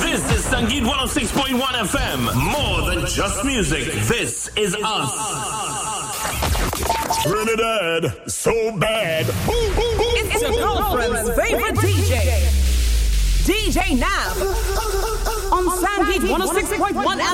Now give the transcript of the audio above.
This is Sangeet 106.1 FM. More than just music. This is us. Trinidad, so bad. It's your girlfriend's favorite DJ. DJ Nav. On Sangeet 106.1 FM.